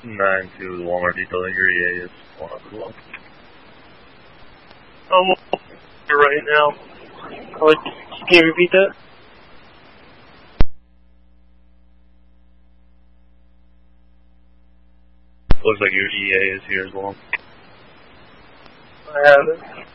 9 to the Walmart detail that your EA is 1 as well. You're right now. Can you repeat that? Looks like your EA is here as well. I have it.